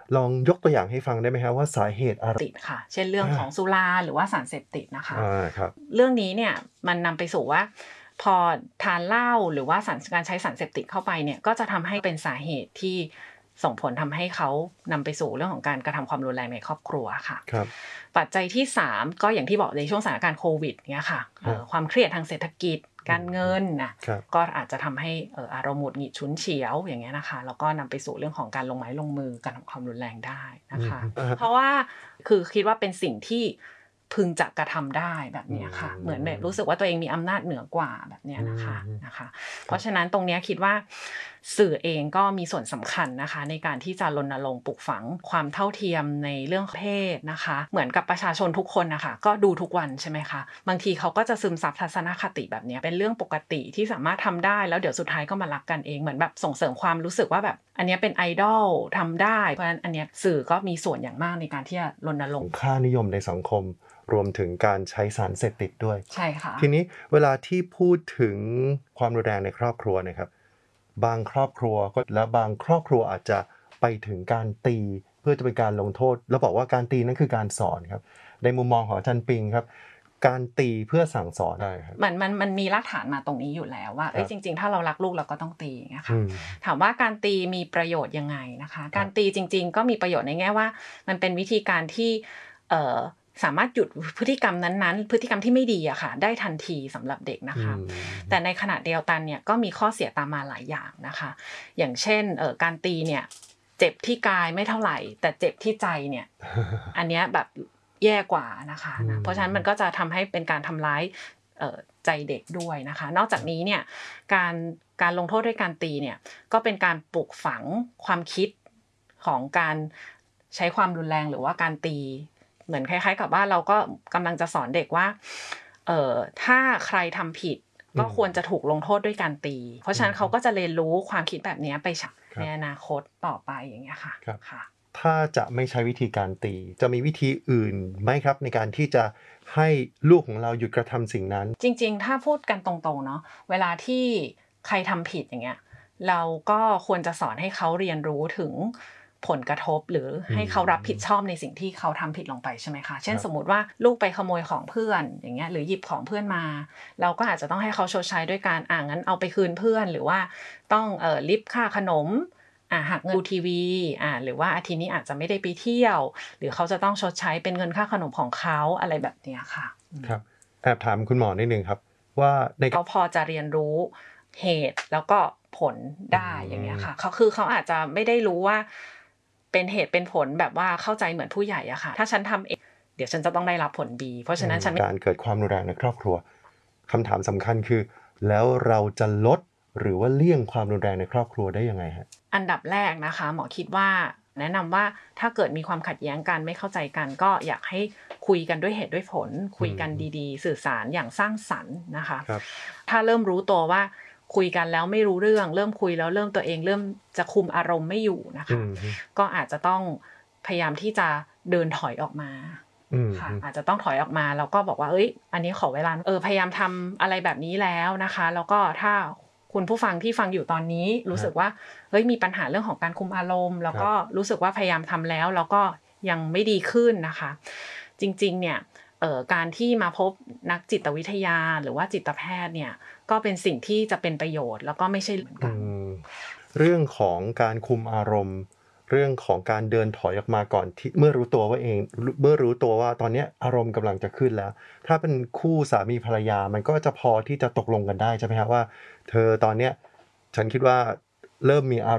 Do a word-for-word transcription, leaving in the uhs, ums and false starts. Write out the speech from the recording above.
ลองยกตัวอย่างให้ฟังได้ไหมครับว่าสาเหตุอะไรติดค่ะเช่นเรื่องของสุราหรือว่าสารเสพติดนะคะอ่าครับเรื่องนี้เนี่ยมันนำไปสู่ว่าพอทานเหล้าหรือว่าสารการใช้สารเสพติดเข้าไปเนี่ยก็จะทำให้เป็นสาเหตุที่ส่งผลทำให้เขานำไปสู่เรื่องของการกระทำความรุนแรงในครอบครัวค่ะครับปัจจัยที่สามก็อย่างที่บอกในช่วงสถานการณ์โควิดเนี่ยค่ะเอ่อความเครียดทางเศรษฐกิจการเงินนะครับก็อาจจะทำให้เอ่ออารมณ์หงุดหงิดฉุนเฉียวอย่างเงี้ยนะคะแล้วก็นำไปสู่เรื่องของการลงไม้ลงมือการทำความรุนแรงได้อืมนะคะอ่าเพราะว่าคือคิดว่าเป็นสิ่งที่พึงจะกระทำได้แบบอืเนี้ยค่ะเหมือนแบบรู้มสึกว่าตัวเองมีอำนาจเหนือกว่าแบบเนี้ยอืนะคะมนะคะ เพครับราะฉะนั้นตรงเนี้ยคิดว่าสื่อเองก็มีส่วนสำคัญนะคะในการที่จะรณรงค์ปลูกฝังความเท่าเทียมในเรื่องเพศนะคะเหมือนกับประชาชนทุกคนนะคะก็ดูทุกวันใช่ไหมคะบางทีเขาก็จะซึมซับทัศนคติแบบเนี้ยเป็นเรื่องปกติที่สามารถทำได้แล้วเดี๋ยวสุดท้ายก็มารักกันเองเหมือนแบบส่งเสริมความรู้สึกว่าแบบอันเนี้ยเป็นไอดอลทำได้เพราะฉะนั้นอันเนี้ยสื่อก็มีส่วนอย่างมากในการที่จะรณรงค์ค่านิยมในสังคมรวมถึงการใช้สารเสพติดด้วยใช่ค่ะทีนี้เวลาที่พูดถึงความรุนแรงในครอบครัวนะครับบางครอบครัวก็และบางครอบครัวอาจจะไปถึงการตีเพื่อจะเป็นการลงโทษแล้วบอกว่าการตีนั่นคือการสอนครับในมุมมองของอาจารย์ปิงครับการตีเพื่อสั่งสอนได้ครับมันมันมันมีรากฐานมาตรงนี้อยู่แล้วว่าครับเอ้ยจริงๆถ้าเรารักลูกเราก็ต้องตีอย่างเงี้ยค่ะอืมถามว่าการตีมีประโยชน์ยังไงนะคะครับการตีจริงๆก็มีประโยชน์ในแง่ว่ามันเป็นวิธีการที่เอ่อสามารถหยุดพฤติกรรมนั้นๆพฤติกรรมที่ไม่ดีอะค่ะได้ทันทีสำหรับเด็กนะอืคะแต่มในขณะเดียวกันเนี่ยก็มีข้อเสียตามมาหลายอย่างนะคะอย่างเช่นเอ่อการตีเนี่ยเจ็บที่กายไม่เท่าไหร่แต่เจ็บที่ใจเนี่ยอันเนี้ยแบบแย่กว่านะคะอืนะมเพราะฉะนั้นมันก็จะทำให้เป็นการทำร้าย เอ่อใจเด็กด้วยนะคะนอกจากนี้เนี่ยการการลงโทษด้วยการตีเนี่ยก็เป็นการปลูกฝังความคิดของการใช้ความรุนแรงหรือว่าการตีเหมือนคล้ายๆกับว่าเราก็กำลังจะสอนเด็กว่าเอ่อถ้าใครทำผิดก็ควรจะถูกลงโทษด้วยการตีเพราะฉะนั้นเขาก็จะเรียนรู้ความคิดแบบนี้ไปในครับอนาคตต่อไปอย่างเงี้ยค่ะครับค่ะถ้าจะไม่ใช้วิธีการตีจะมีวิธีอื่นไหมครับในการที่จะให้ลูกของเราหยุดกระทำสิ่งนั้นจริงๆ ถ้าพูดกันตรงๆ เนาะเวลาที่ใครทำผิดอย่างเงี้ยเราก็ควรจะสอนให้เขาเรียนรู้ถึงผลกระทบหรืออืให้เขารับผิดมชอบในสิ่งที่เขาทำผิดลงไปใช่ไหมคะเช่ครับนสมมุติว่าลูกไปขโมยของเพื่อนอย่างเงี้ยหรือหยิบของเพื่อนมาเราก็อาจจะต้องให้เขาชดใช้ด้วยการอ่างั้นเอาไปคืนเพื่อนหรือว่าต้องเอ่อริบค่าขนมอ่าหักเงินดูทีวีอ่าหรือว่าอาทิตย์นี้อาจจะไม่ได้ไปเที่ยวหรือเขาจะต้องชดใช้เป็นเงินค่าขนมของเขาอะไรแบบเนี้ยค่ะครับแอบถามคุณหมอนิดนึงครับว่าในเขาพอจะเรียนรู้เหตุแล้วก็ผลอืได้อย่างเงี้ยค่ะมเขาคือเขาอาจจะไม่ได้รู้ว่าเป็นเหตุเป็นผลแบบว่าเข้าใจเหมือนผู้ใหญ่อะค่ะถ้าฉันทำเองเดี๋ยวฉันจะต้องได้รับผล B เพราะฉะนั้นฉันไม่การเกิดความรุนแรงในครอบครัวคำถามสำคัญคือแล้วเราจะลดหรือว่าเลี่ยงความรุนแรงในครอบครัวได้ยังไงฮะอันดับแรกนะคะหมอคิดว่าแนะนำว่าถ้าเกิดมีความขัดแย้งกันไม่เข้าใจกันก็อยากให้คุยกันด้วยเหตุด้วยผลคุยกันอืมดีๆสื่อสารอย่างสร้างสรรค์นะคะครับถ้าเริ่มรู้ตัวว่าคุยกันแล้วไม่รู้เรื่องเริ่มคุยแล้วเริ่มตัวเองเริ่มจะคุมอารมณ์ไม่อยู่นะคะอืมก็อาจจะต้องพยายามที่จะเดินถอยออกมาอืมค่ะอาจจะต้องถอยออกมาแล้วก็บอกว่าเอ้ยอันนี้ขอเวลาเออพยายามทำอะไรแบบนี้แล้วนะคะแล้วก็ถ้าคุณผู้ฟังที่ฟังอยู่ตอนนี้รู้สึกว่าเฮ้ยมีปัญหาเรื่องของการคุมอารมณ์แล้วก็รู้สึกว่าพยายามทำแล้วแล้วก็ยังไม่ดีขึ้นนะคะจริงๆเนี่ยเอ่อการที่มาพบนักจิตวิทยาหรือว่าจิตแพทย์เนี่ยก็เป็นสิ่งที่จะเป็นประโยชน์แล้วก็ไม่ใช่เหมือนอืกันมเรื่องของการคุมอารมณ์เรื่องของการเดินถอยออกมาก่อนที่เมื่อรู้ตัวว่าเองเมื่อรู้ตัวว่าตอนเนี้ยอารมณ์กำลังจะขึ้นแล้วถ้าเป็นคู่สามีภรรยามันก็จะพอที่จะตกลงกันได้ใช่ไหมครับว่าเธอตอนเนี้ยฉันคิดว่าเริ่มมีอาร